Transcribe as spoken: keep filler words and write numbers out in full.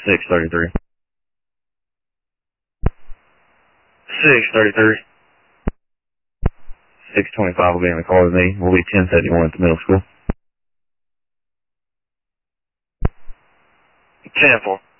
six thirty-three. six thirty-three. six twenty-five will be in the car with me. We'll be ten seventy-one at the middle school. ten four.